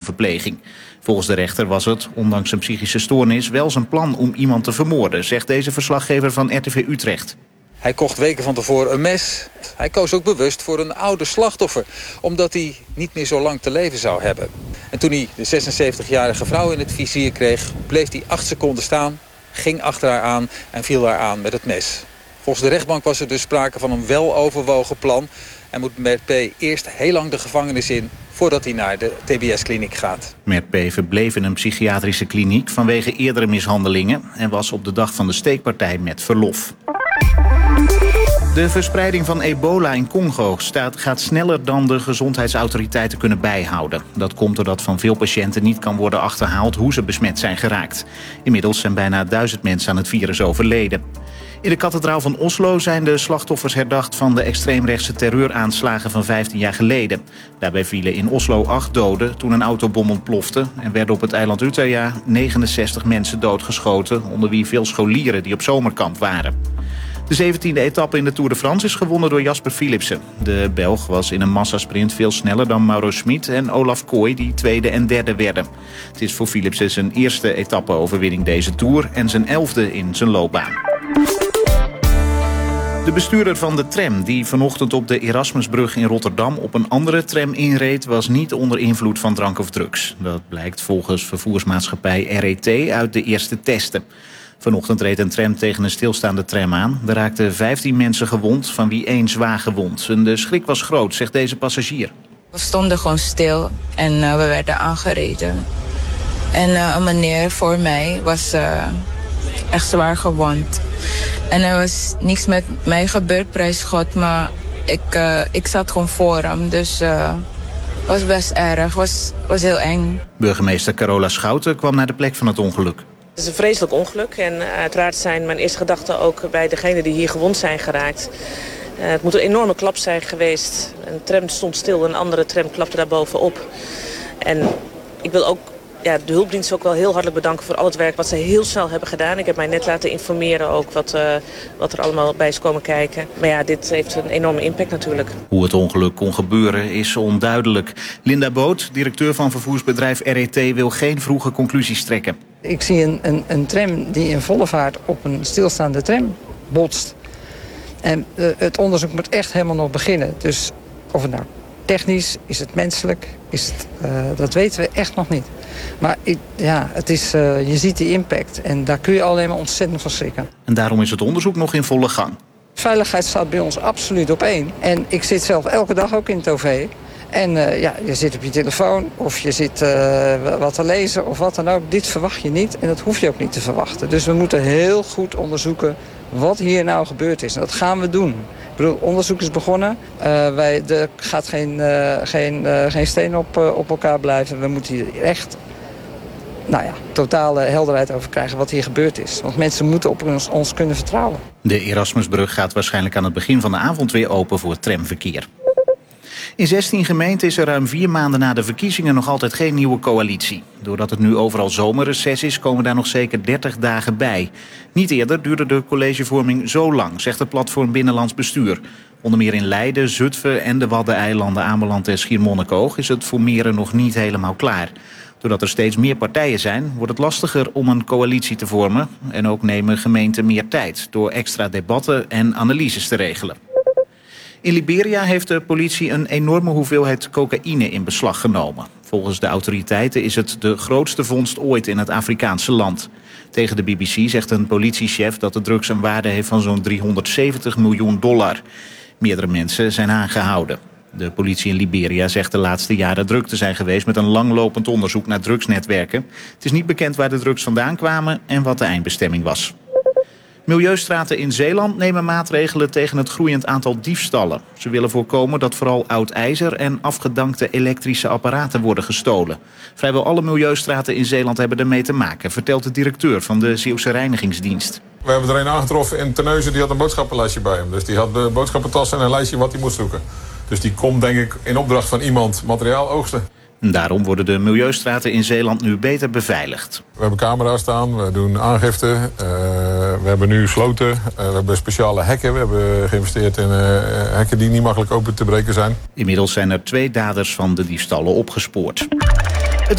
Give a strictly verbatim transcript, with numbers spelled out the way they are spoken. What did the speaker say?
verpleging. Volgens de rechter was het, ondanks zijn psychische stoornis, wel zijn plan om iemand te vermoorden, zegt deze verslaggever van R T V Utrecht. Hij kocht weken van tevoren een mes. Hij koos ook bewust voor een oude slachtoffer, omdat hij niet meer zo lang te leven zou hebben. En toen hij de zesenzeventigjarige vrouw in het vizier kreeg, bleef hij acht seconden staan, ging achter haar aan en viel haar aan met het mes. Volgens de rechtbank was er dus sprake van een weloverwogen plan en moet Mert P. eerst heel lang de gevangenis in voordat hij naar de T B S-kliniek gaat. Mert P. verbleef in een psychiatrische kliniek vanwege eerdere mishandelingen en was op de dag van de steekpartij met verlof. De verspreiding van ebola in Congo staat, gaat sneller dan de gezondheidsautoriteiten kunnen bijhouden. Dat komt doordat van veel patiënten niet kan worden achterhaald hoe ze besmet zijn geraakt. Inmiddels zijn bijna duizend mensen aan het virus overleden. In de kathedraal van Oslo zijn de slachtoffers herdacht van de extreemrechtse terreuraanslagen van vijftien jaar geleden. Daarbij vielen in Oslo acht doden toen een autobom ontplofte en werden op het eiland Utøya negenenzestig mensen doodgeschoten, onder wie veel scholieren die op zomerkamp waren. De zeventiende etappe in de Tour de France is gewonnen door Jasper Philipsen. De Belg was in een massasprint veel sneller dan Mauro Schmid en Olaf Kooi, die tweede en derde werden. Het is voor Philipsen zijn eerste etappe-overwinning deze Tour en zijn elfde in zijn loopbaan. De bestuurder van de tram die vanochtend op de Erasmusbrug in Rotterdam op een andere tram inreed, was niet onder invloed van drank of drugs. Dat blijkt volgens vervoersmaatschappij R E T uit de eerste testen. Vanochtend reed een tram tegen een stilstaande tram aan. Er raakten vijftien mensen gewond, van wie één zwaar gewond. En de schrik was groot, zegt deze passagier. We stonden gewoon stil en uh, we werden aangereden. En uh, een meneer voor mij was uh, echt zwaar gewond. En er was niks met mij gebeurd, prijs God, maar ik, uh, ik zat gewoon voor hem. Dus uh, het was best erg, was, was heel eng. Burgemeester Carola Schouten kwam naar de plek van het ongeluk. Het is een vreselijk ongeluk en uiteraard zijn mijn eerste gedachten ook bij degenen die hier gewond zijn geraakt. Uh, het moet een enorme klap zijn geweest. Een tram stond stil, een andere tram klapte daar bovenop. En ik wil ook ja, de hulpdienst ook wel heel hartelijk bedanken voor al het werk wat ze heel snel hebben gedaan. Ik heb mij net laten informeren ook wat, uh, wat er allemaal bij is komen kijken. Maar ja, dit heeft een enorme impact natuurlijk. Hoe het ongeluk kon gebeuren is onduidelijk. Linda Boot, directeur van vervoersbedrijf R E T, wil geen vroege conclusies trekken. Ik zie een, een, een tram die in volle vaart op een stilstaande tram botst. En uh, het onderzoek moet echt helemaal nog beginnen. Dus of het nou technisch, is het menselijk, is het, uh, dat weten we echt nog niet. Maar ik, ja, het is, uh, je ziet die impact en daar kun je alleen maar ontzettend van schrikken. En daarom is het onderzoek nog in volle gang. Veiligheid staat bij ons absoluut op één. En ik zit zelf elke dag ook in het O V. En uh, ja, je zit op je telefoon of je zit uh, wat te lezen of wat dan ook. Dit verwacht je niet en dat hoef je ook niet te verwachten. Dus we moeten heel goed onderzoeken wat hier nou gebeurd is. En dat gaan we doen. Ik bedoel, onderzoek is begonnen. Uh, wij, er gaat geen, uh, geen, uh, geen steen op, uh, op elkaar blijven. We moeten hier echt nou ja, totale helderheid over krijgen wat hier gebeurd is. Want mensen moeten op ons, ons kunnen vertrouwen. De Erasmusbrug gaat waarschijnlijk aan het begin van de avond weer open voor tramverkeer. In zestien gemeenten is er ruim vier maanden na de verkiezingen nog altijd geen nieuwe coalitie. Doordat het nu overal zomerreces is, komen daar nog zeker dertig dagen bij. Niet eerder duurde de collegevorming zo lang, zegt het platform Binnenlands Bestuur. Onder meer in Leiden, Zutphen en de Waddeneilanden, Ameland en Schiermonnikoog is het formeren nog niet helemaal klaar. Doordat er steeds meer partijen zijn, wordt het lastiger om een coalitie te vormen. En ook nemen gemeenten meer tijd door extra debatten en analyses te regelen. In Liberia heeft de politie een enorme hoeveelheid cocaïne in beslag genomen. Volgens de autoriteiten is het de grootste vondst ooit in het Afrikaanse land. Tegen de B B C zegt een politiechef dat de drugs een waarde heeft van zo'n driehonderdzeventig miljoen dollar. Meerdere mensen zijn aangehouden. De politie in Liberia zegt de laatste jaren druk te zijn geweest met een langlopend onderzoek naar drugsnetwerken. Het is niet bekend waar de drugs vandaan kwamen en wat de eindbestemming was. Milieustraten in Zeeland nemen maatregelen tegen het groeiend aantal diefstallen. Ze willen voorkomen dat vooral oud ijzer en afgedankte elektrische apparaten worden gestolen. Vrijwel alle milieustraten in Zeeland hebben ermee te maken, vertelt de directeur van de Zeeuwse Reinigingsdienst. We hebben er een aangetroffen in Terneuzen, die had een boodschappenlijstje bij hem. Dus die had de boodschappentas en een lijstje wat hij moest zoeken. Dus die komt denk ik in opdracht van iemand materiaal oogsten. En daarom worden de milieustraten in Zeeland nu beter beveiligd. We hebben camera's staan, we doen aangifte, uh, we hebben nu sloten, uh, we hebben speciale hekken. We hebben geïnvesteerd in uh, hekken die niet makkelijk open te breken zijn. Inmiddels zijn er twee daders van de diefstallen opgespoord.